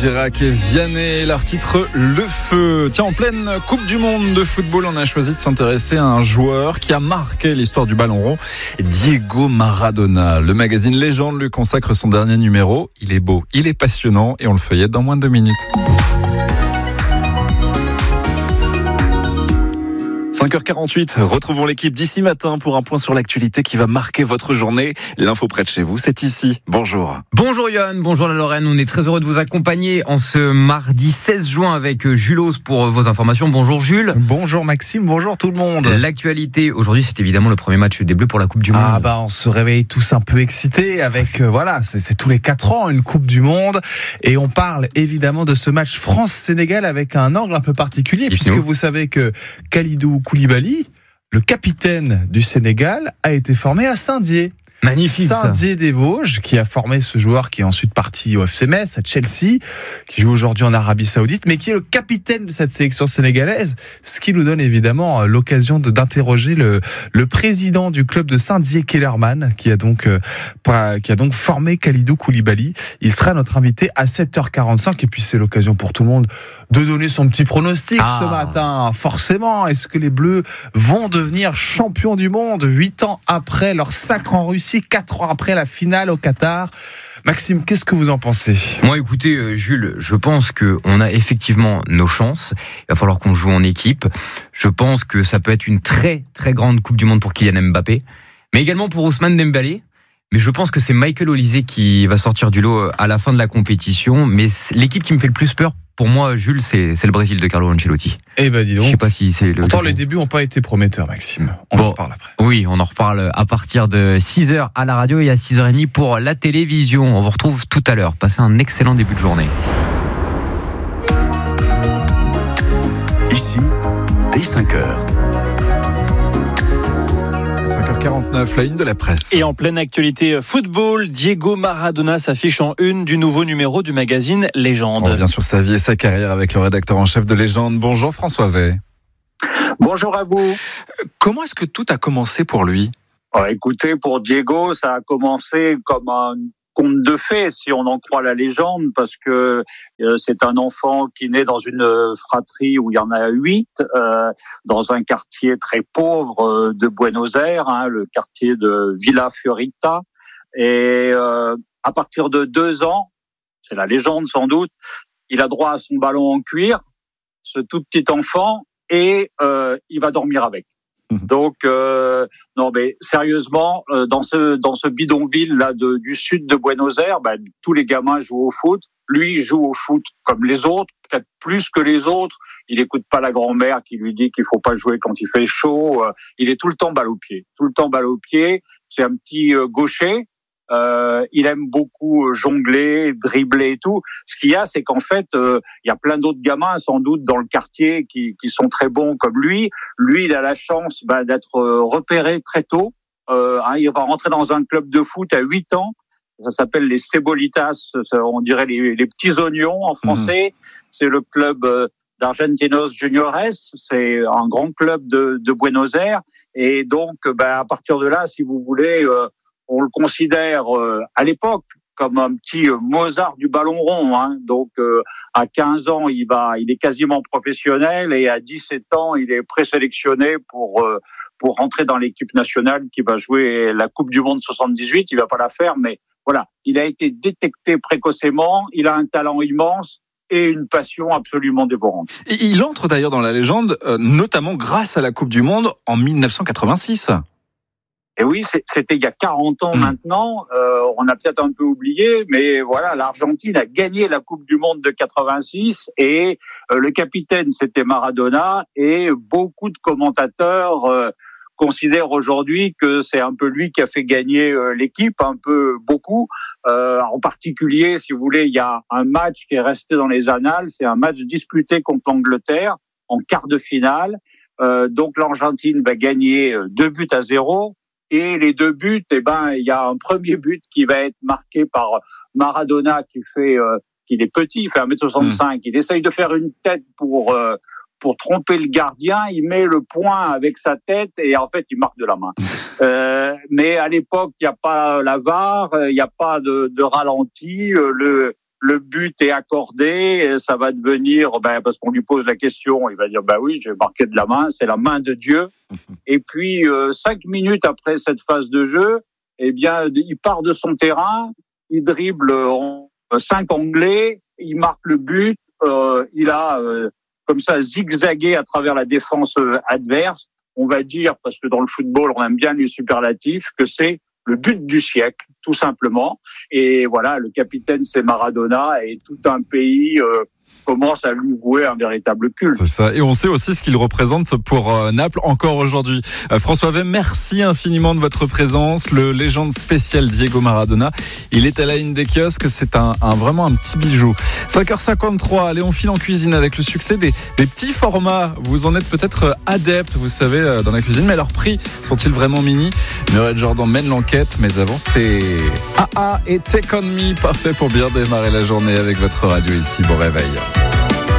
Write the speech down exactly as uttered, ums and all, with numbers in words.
Girac et Vianney, leur titre Le Feu. Tiens, en pleine Coupe du Monde de football, on a choisi de s'intéresser à un joueur qui a marqué l'histoire du ballon rond, Diego Maradona. Le magazine Légende lui consacre son dernier numéro. Il est beau, il est passionnant et on le feuillette dans moins de deux minutes. cinq heures quarante-huit, retrouvons l'équipe d'ici matin pour un point sur l'actualité qui va marquer votre journée. L'info près de chez vous, c'est ici. Bonjour. Bonjour Yann, bonjour la Lorraine. On est très heureux de vous accompagner en ce mardi seize juin avec Jules Ose pour vos informations. Bonjour Jules. Bonjour Maxime, bonjour tout le monde. L'actualité aujourd'hui, c'est évidemment le premier match des Bleus pour la Coupe du Monde. Ah bah on se réveille tous un peu excités avec euh, voilà, c'est, c'est tous les quatre ans une Coupe du Monde et on parle évidemment de ce match France-Sénégal avec un angle un peu particulier. Dites-nous. Puisque vous savez que Kalidou Koulibaly, le capitaine du Sénégal, a été formé à Saint-Dié. Magnifique. Saint-Dié-des-Vosges, qui a formé ce joueur qui est ensuite parti au F C Metz, à Chelsea, qui joue aujourd'hui en Arabie Saoudite, mais qui est le capitaine de cette sélection sénégalaise, ce qui nous donne évidemment l'occasion de, d'interroger le, le président du club de Saint-Dié, Kellerman, qui a donc, euh, qui a donc formé Kalidou Koulibaly. Il sera notre invité à sept heures quarante-cinq, et puis c'est l'occasion pour tout le monde de donner son petit pronostic ah. ce matin. Forcément, est-ce que les Bleus vont devenir champions du monde huit ans après leur sacre en Russie, quatre ans après la finale au Qatar? Maxime, qu'est-ce que vous en pensez? Moi, écoutez, Jules, je pense qu'on a effectivement nos chances. Il va falloir qu'on joue en équipe. Je pense que ça peut être une très, très grande Coupe du Monde pour Kylian Mbappé, mais également pour Ousmane Dembélé. Mais je pense que c'est Michael Olise qui va sortir du lot à la fin de la compétition. Mais l'équipe qui me fait le plus peur, pour moi, Jules, c'est, c'est le Brésil de Carlo Ancelotti. Eh ben dis donc. Je sais pas si c'est le. Pourtant, les débuts n'ont pas été prometteurs, Maxime. On bon, en reparle après. Oui, on en reparle à partir de six heures à la radio et à six heures trente pour la télévision. On vous retrouve tout à l'heure. Passez un excellent début de journée. Ici, dès cinq heures. cinq heures quarante-neuf, la une de la presse. Et en pleine actualité football, Diego Maradona s'affiche en une du nouveau numéro du magazine Légende. On revient sur sa vie et sa carrière avec le rédacteur en chef de Légende. Bonjour François Vey. Bonjour à vous. Comment est-ce que tout a commencé pour lui ? Oh, écoutez, pour Diego, ça a commencé comme un conte de fées, si on en croit la légende, parce que euh, c'est un enfant qui naît dans une fratrie où il y en a huit, euh, dans un quartier très pauvre euh, de Buenos Aires, hein, le quartier de Villa Fiorita. Et euh, à partir de deux ans, c'est la légende sans doute, il a droit à son ballon en cuir, ce tout petit enfant, et euh, il va dormir avec. Donc euh, non mais sérieusement euh, dans ce dans ce bidonville là de, du sud de Buenos Aires, bah, tous les gamins jouent au foot. Lui il joue au foot comme les autres, peut-être plus que les autres. Il écoute pas la grand-mère qui lui dit qu'il faut pas jouer quand il fait chaud. Euh, il est tout le temps balle au pied, tout le temps balle au pied. C'est un petit euh, gaucher. Euh, il aime beaucoup jongler, dribbler et tout. Ce qu'il y a, c'est qu'en fait, euh, il y a plein d'autres gamins, sans doute, dans le quartier qui, qui sont très bons comme lui. Lui, il a la chance bah, d'être repéré très tôt. Euh, hein, il va rentrer dans un club de foot à huit ans. Ça s'appelle les Cebolitas, on dirait les, les petits oignons en français. Mmh. C'est le club euh, d'Argentinos Juniores. C'est un grand club de, de Buenos Aires. Et donc, bah, à partir de là, si vous voulez... Euh, on le considère euh, à l'époque comme un petit euh, Mozart du ballon rond. Hein. Donc euh, à quinze ans, il va, il est quasiment professionnel et à dix-sept ans, il est présélectionné pour euh, pour rentrer dans l'équipe nationale qui va jouer la Coupe du Monde soixante-dix-huit. Il va pas la faire, mais voilà, il a été détecté précocement. Il a un talent immense et une passion absolument dévorante. Et il entre d'ailleurs dans la légende, euh, notamment grâce à la Coupe du Monde en dix-neuf cent quatre-vingt-six. Et oui, c'était il y a quarante ans mmh. maintenant. Euh, on a peut-être un peu oublié, mais voilà, l'Argentine a gagné la Coupe du Monde de quatre-vingt-six et euh, le capitaine, c'était Maradona. Et beaucoup de commentateurs euh, considèrent aujourd'hui que c'est un peu lui qui a fait gagner euh, l'équipe, un peu beaucoup. Euh, en particulier, si vous voulez, il y a un match qui est resté dans les annales. C'est un match disputé contre l'Angleterre en quart de finale. Euh, donc l'Argentine va gagner deux buts à zéro. Et les deux buts, eh ben, il y a un premier but qui va être marqué par Maradona qui fait, euh, qu'il est petit, il fait un mètre soixante-cinq. Mmh. Il essaye de faire une tête pour euh, pour tromper le gardien. Il met le poing avec sa tête et en fait, il marque de la main. euh, mais à l'époque, il n'y a pas la V A R, il n'y a pas de, de ralenti. Le le but est accordé, ça va devenir, ben, parce qu'on lui pose la question, il va dire, bah oui, j'ai marqué de la main, c'est la main de Dieu. Et puis, euh, cinq minutes après cette phase de jeu, eh bien, il part de son terrain, il dribble en cinq Anglais, il marque le but, euh, il a, euh, comme ça, zigzagué à travers la défense euh, adverse. On va dire, parce que dans le football, on aime bien les superlatifs, que c'est le but du siècle, tout simplement. Et voilà, le capitaine, c'est Maradona, et tout un pays euh, commence à lui vouer un véritable culte. C'est ça. Et on sait aussi ce qu'il représente pour euh, Naples encore aujourd'hui. Euh, François Vey, merci infiniment de votre présence. Le légende spécial Diego Maradona, il est à la ligne des kiosques. C'est un, un vraiment un petit bijou. cinq heures cinquante-trois. Allez, on file en cuisine avec le succès des, des petits formats. Vous en êtes peut-être adepte, vous savez, dans la cuisine, mais leurs prix sont-ils vraiment mini? Muriel Jordan mène l'enquête, mais avant c'est A A et Take On Me, parfait pour bien démarrer la journée avec votre radio ici. Bon réveil.